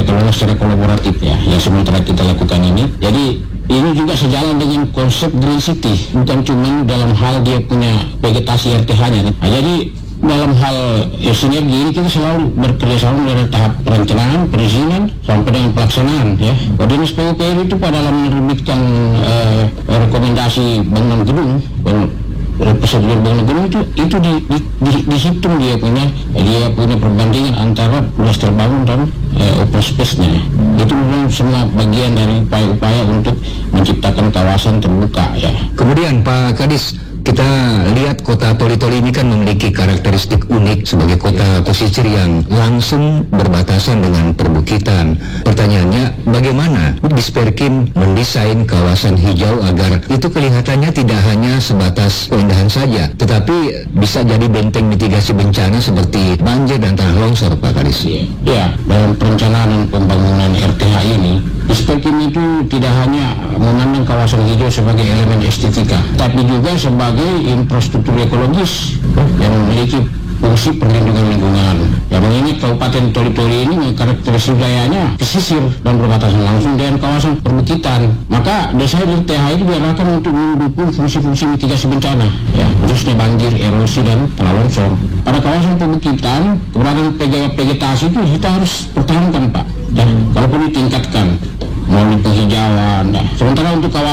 kelola secara kolaboratif ya, yang sementara kita lakukan ini. Jadi ini juga sejalan dengan konsep Green City, bukan cuma dalam hal dia punya vegetasi RTH-nya. Nah, jadi dalam hal sinergi ini kita selalu bekerjasama dari tahap perencanaan, perizinan sampai dengan pelaksanaan ya. Dinas PUPR itu pada dalam menerbitkan rekomendasi bangunan gedung, persetujuan bangunan gedung itu dihitung dia punya perbandingan antara luas terbangun dan open space-nya. Itu memang semua bagian dari upaya-upaya untuk menciptakan kawasan terbuka ya. Kemudian Pak Kadis, kita lihat kota Toli-Toli ini kan memiliki karakteristik unik sebagai kota pesisir yang langsung berbatasan dengan perbukitan. Pertanyaannya, bagaimana Disperkim mendesain kawasan hijau agar itu kelihatannya tidak hanya sebatas keindahan saja, tetapi bisa jadi benteng mitigasi bencana seperti banjir dan tanah longsor, Pak Kadis? Ya, dalam perencanaan dan pembangunan RTH ini, Disperkim itu tidak hanya memandang kawasan hijau sebagai elemen estetika, tapi juga sebagai infrastruktur ekologis yang memiliki fungsi perlindungan lingkungan. Yang mengingat Kabupaten Toli-Toli ini karakteristik wilayahnya pesisir dan berbatasan langsung dengan kawasan perbukitan. Maka desain RTH itu diarahkan untuk mendukung fungsi-fungsi mitigasi bencana, ya, khususnya banjir, erosi dan tanah longsor. Pada kawasan perbukitan, keberadaan vegetasi itu kita harus pertahankan, Pak. Dan kalaupun ditingkatkan melalui penghijauan. Sementara untuk kawasan